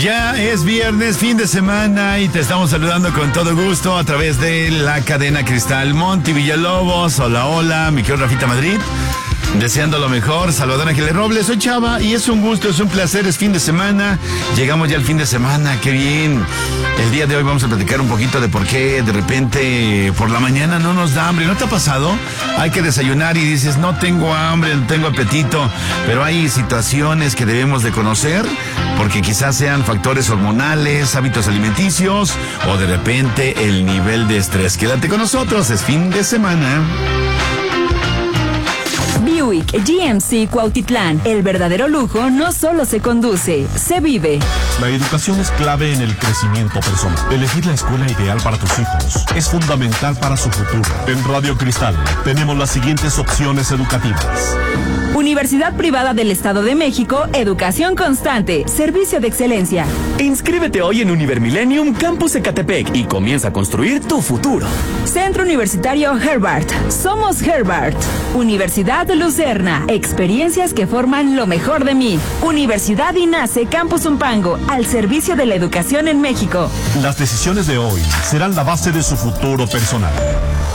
Ya es viernes, fin de semana, y te estamos saludando con todo gusto a través de la cadena Cristal. Monty Villalobos, hola, hola, mi querido Rafita Madrid, deseando lo mejor. Salvador Ángeles Robles, soy Chava y es un gusto, es un placer, es fin de semana. Llegamos ya al fin de semana, qué bien. El día de hoy vamos a platicar un poquito de por qué de repente por la mañana no nos da hambre. ¿No te ha pasado? Hay que desayunar y dices, no tengo hambre, no tengo apetito, pero hay situaciones que debemos de conocer, porque quizás sean factores hormonales, hábitos alimenticios o de repente el nivel de estrés. Quédate con nosotros, es fin de semana. Buick GMC Cuautitlán. El verdadero lujo no solo se conduce, se vive. La educación es clave en el crecimiento personal. Elegir la escuela ideal para tus hijos es fundamental para su futuro. En Radio Cristal tenemos las siguientes opciones educativas. Universidad Privada del Estado de México, educación constante, servicio de excelencia. Inscríbete hoy en Univermillennium Campus Ecatepec y comienza a construir tu futuro. Centro Universitario Herbart. Somos Herbart. Universidad Lucerna. Experiencias que forman lo mejor de mí. Universidad INACE Campus Umpango. Al servicio de la educación en México. Las decisiones de hoy serán la base de su futuro personal.